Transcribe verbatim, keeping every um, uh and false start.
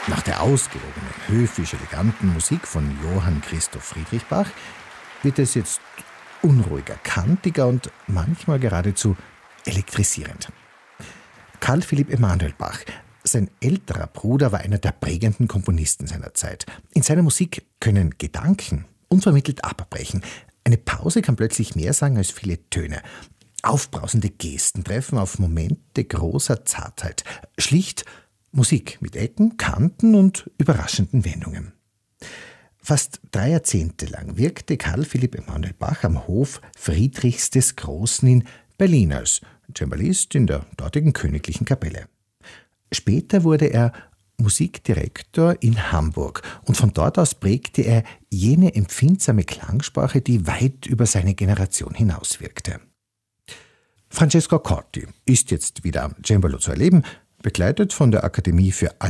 Nach der ausgewogenen, höfisch-eleganten Musik von Johann Christoph Friedrich Bach wird es jetzt unruhiger, kantiger und manchmal geradezu elektrisierend. Karl Philipp Emanuel Bach, sein älterer Bruder, war einer der prägenden Komponisten seiner Zeit. In seiner Musik können Gedanken unvermittelt abbrechen. Eine Pause kann plötzlich mehr sagen als viele Töne. Aufbrausende Gesten treffen auf Momente großer Zartheit. Schlicht Musik mit Ecken, Kanten und überraschenden Wendungen. Fast drei Jahrzehnte lang wirkte Karl Philipp Emanuel Bach am Hof Friedrichs des Großen in Berlin als Cembalist in der dortigen Königlichen Kapelle. Später wurde er Musikdirektor in Hamburg und von dort aus prägte er jene empfindsame Klangsprache, die weit über seine Generation hinauswirkte. Francesco Corti ist jetzt wieder am Cembalo zu erleben, begleitet von der Akademie für